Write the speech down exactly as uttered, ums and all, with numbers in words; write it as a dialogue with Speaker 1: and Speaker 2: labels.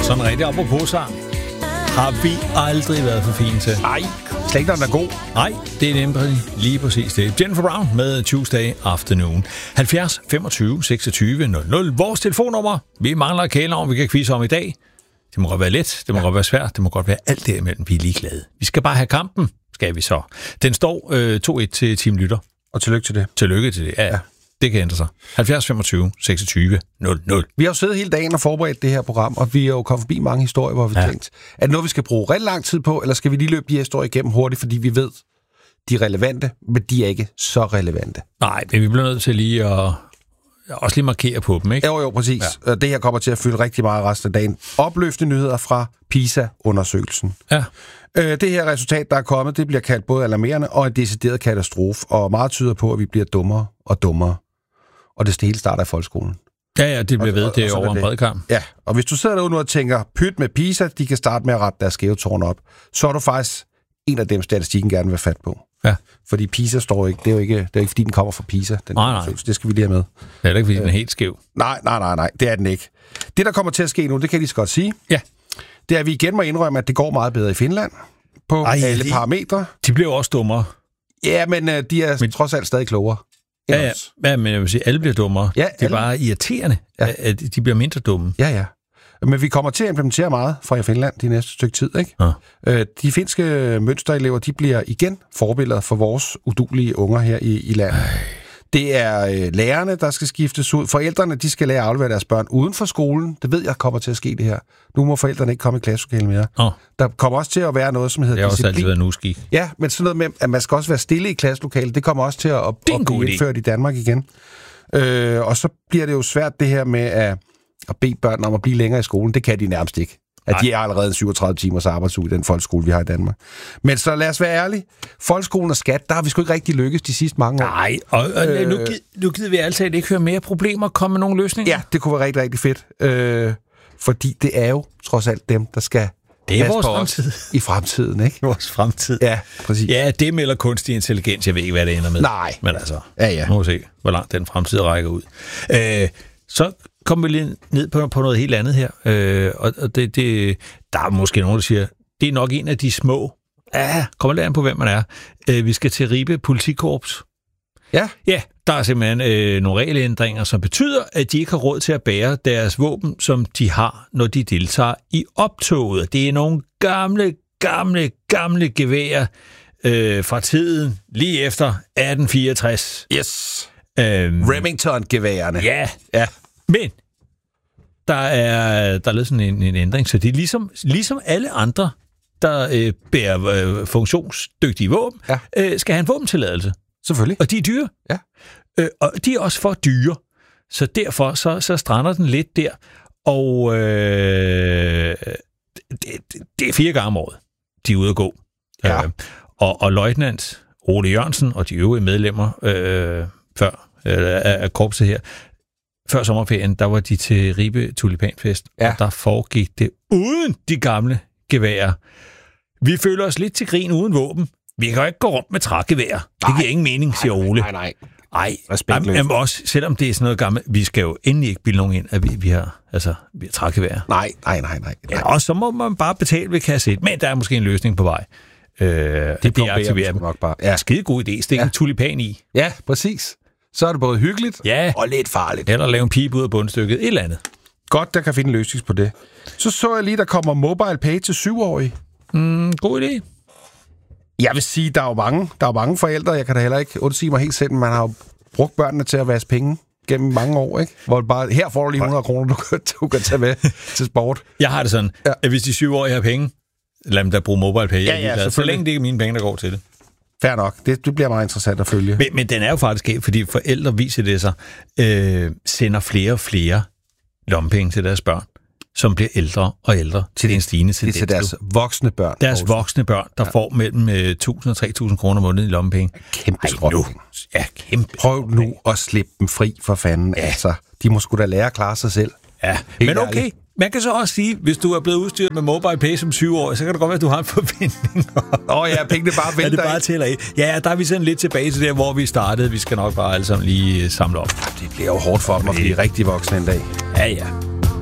Speaker 1: Sådan en rigtig apropos sang har vi aldrig været for fine til.
Speaker 2: Nej, slet ikke, når den er god.
Speaker 1: Nej, det er nemlig lige præcis det. Jennifer Brown med Tuesday Afternoon. halvfjerds femogtyve seksogtyve nul nul. Vores telefonnummer. Vi mangler kælenavn, vi kan quizze om i dag. Det må godt være let, det må ja. godt være svært, det må godt være alt derimellem. Vi er ligeglade. Vi skal bare have kampen, skal vi så. Den står øh, to et til Team Lytter.
Speaker 2: Og tillykke til det.
Speaker 1: Tillykke til det, ja. ja. Det kan ændre sig. halvfjerds femogtyve seksogtyve nul nul.
Speaker 2: Vi har jo siddet hele dagen og forberedt det her program, og vi har jo kommet forbi mange historier, hvor vi ja. tænkt, er det noget, vi skal bruge rigtig lang tid på, eller skal vi lige løbe de her historier igennem hurtigt, fordi vi ved, de er relevante, men de er ikke så relevante.
Speaker 1: Nej, men vi bliver nødt til lige at også lige markere på dem, ikke?
Speaker 2: Jo, jo, præcis. Ja. Det her kommer til at fylde rigtig meget resten af dagen. Opløftende nyheder fra PISA-undersøgelsen.
Speaker 1: Ja.
Speaker 2: Det her resultat, der er kommet, det bliver kaldt både alarmerende og en decideret katastrofe, og meget tyder på, at vi bliver dummere og dummere. Og det hele starter i folkeskolen.
Speaker 1: Ja, ja, det bliver ved, det er over en bred kamp.
Speaker 2: Ja, og hvis du sidder derude nu og tænker, pyt med PISA, de kan starte med at rette deres skæve tårn op, så er du faktisk en af dem, statistikken gerne vil have fat på.
Speaker 1: Ja.
Speaker 2: Fordi PISA står ikke, det er jo ikke, det er ikke fordi den kommer fra PISA. Den
Speaker 1: nej, nej.
Speaker 2: Det skal vi lige have med.
Speaker 1: Det er ikke, fordi den er helt skæv.
Speaker 2: Nej, nej, nej, nej, det er den ikke. Det, der kommer til at ske nu, det kan jeg lige så godt sige,
Speaker 1: ja.
Speaker 2: det er, at vi igen må indrømme, at det går meget bedre i Finland på Ej, alle de, parametre.
Speaker 1: De bliver også dummere.
Speaker 2: Ja, men uh, de er men, trods alt stadig klogere.
Speaker 1: Ja, ja. ja, men jeg vil sige, alle bliver dummere. Ja, det er alle. Bare irriterende, ja. at de bliver mindre dumme.
Speaker 2: Ja, ja. Men vi kommer til at implementere meget fra i Finland de næste stykke tid, ikke? Ja. De finske mønsterelever, de bliver igen forbilleder for vores udulige unger her i, i landet. Ej. Det er øh, lærerne, der skal skiftes ud. Forældrene, de skal lære at aflevere deres børn uden for skolen. Det ved jeg kommer til at ske det her. Nu må forældrene ikke komme i klasselokalet mere. Oh. Der kommer også til at være noget, som hedder
Speaker 1: disciplin. Det har også altid været en uskik.
Speaker 2: Ja, men sådan noget med, at man skal også være stille i klasselokalet, det kommer også til at, at, at blive indført i Danmark igen. Øh, og så bliver det jo svært det her med at, at bede børn om at blive længere i skolen. Det kan de nærmest ikke. At de er allerede syvogtredive timers arbejdsuge i den folkeskole, vi har i Danmark. Men så lad os være ærlige. Folkeskolen og skat, der har vi sgu ikke rigtig lykkes de sidste mange år.
Speaker 1: Nej, og, og øh, nu, gider, nu gider vi altid ikke høre mere problemer og komme med nogle løsninger.
Speaker 2: Ja, det kunne være rigtig, rigtig fedt. Øh, fordi det er jo trods alt dem, der skal
Speaker 1: det er vores fremtid.
Speaker 2: I fremtiden, ikke?
Speaker 1: Vores fremtid.
Speaker 2: Ja, præcis.
Speaker 1: Ja, det melder kunstig intelligens. Jeg ved ikke, hvad det ender med.
Speaker 2: Nej.
Speaker 1: Men altså,
Speaker 2: ja, ja.
Speaker 1: Nu må vi se, hvor langt den fremtid rækker ud. Øh, så kommer vi lige ned på, på noget helt andet her. Øh, og det, det, der er måske nogen, der siger, det er nok en af de små. Ja, kommer lidt an på, hvem man er. Øh, vi skal til Ribe Politikorps.
Speaker 2: Ja.
Speaker 1: Ja, der er simpelthen øh, nogle regelændringer, som betyder, at de ikke har råd til at bære deres våben, som de har, når de deltager i optoget. Det er nogle gamle, gamle, gamle geværer øh, fra tiden lige efter atten fireogtres.
Speaker 2: Yes. Øhm, Remington-geværerne.
Speaker 1: Ja, ja. Men der er, der er lidt sådan en, en ændring, så det er ligesom, ligesom alle andre, der øh, bærer øh, funktionsdygtige våben, ja. øh, skal have en våbentilladelse.
Speaker 2: Selvfølgelig.
Speaker 1: Og de er dyre.
Speaker 2: Ja.
Speaker 1: Øh, og de er også for dyre. Så derfor så, så strander den lidt der. Og øh, det, det er fire gange om året, de er ude at gå.
Speaker 2: Ja.
Speaker 1: Øh, og, og løjtnant Ole Jørgensen og de øvrige medlemmer øh, før øh, af korpset her, før sommerferien, der var de til Ribe Tulipanfest, ja. Og der foregik det uden de gamle geværer. Vi føler os lidt til grin uden våben. Vi kan jo ikke gå rundt med trækgeværer. Det giver ingen mening, siger Ole.
Speaker 2: Nej, nej,
Speaker 1: nej. Ej, jamen også, selvom det er sådan noget gammelt, vi skal jo endelig ikke bilde nogen ind, at vi, vi har, altså, vi har trækgeværer.
Speaker 2: Nej, nej, nej, nej.
Speaker 1: Ja, og så må man bare betale ved kasse et. Men der er måske en løsning på vej. Øh, det, det aktiverer dem.
Speaker 2: Nok bare. Ja.
Speaker 1: Skide god idé. Stik ja. en tulipan i.
Speaker 2: Ja, præcis. Så er det både hyggeligt
Speaker 1: ja.
Speaker 2: og lidt farligt.
Speaker 1: Eller lave en pipe ud af bundstykket. Et eller andet.
Speaker 2: Godt, der kan finde en løsning på det. Så så jeg lige, der kommer mobile pay til syvårige.
Speaker 1: Mm, god idé.
Speaker 2: Jeg vil sige, der er jo mange, der er jo mange forældre, jeg kan da heller ikke undsige mig helt selv, men man har jo brugt børnene til at vaske penge gennem mange år, ikke? Hvor bare, her får du lige hundrede kroner, du kan, du kan tage med til sport.
Speaker 1: Jeg har det sådan, ja. At hvis de syvårige har penge, lad dem da bruge mobile pay.
Speaker 2: Ja, ja,
Speaker 1: så længe det ikke er mine penge, der går til det.
Speaker 2: Fair nok. Det, det bliver meget interessant at følge.
Speaker 1: Men, men den er jo faktisk af, fordi forældre viser det sig, øh, sender flere og flere lommepenge til deres børn, som bliver ældre og ældre til en stigende tendens.
Speaker 2: Det er til deres voksne børn.
Speaker 1: Deres også. voksne børn, der ja. får mellem uh, tusind og tre tusind kroner om måneden i lommepenge.
Speaker 2: Kæmpe skråt.
Speaker 1: Ja, kæmpe.
Speaker 2: Prøv nu at slippe dem fri for fanden. Ja. Altså, de må sgu da lære at klare sig selv.
Speaker 1: Ja, helt men okay. Ærligt. Man kan så også sige, hvis du er blevet udstyret med mobile pay som syv år, så kan det godt være, at du har en forventning.
Speaker 2: Åh oh ja, pengene bare vælter.
Speaker 1: Ja, det bare tæller i. Ja, der er vi sådan lidt tilbage til der, hvor vi startede. Vi skal nok bare alle sammen lige samle op.
Speaker 2: Det bliver jo hårdt for dem at blive rigtig voksne en dag.
Speaker 1: Ja, ja.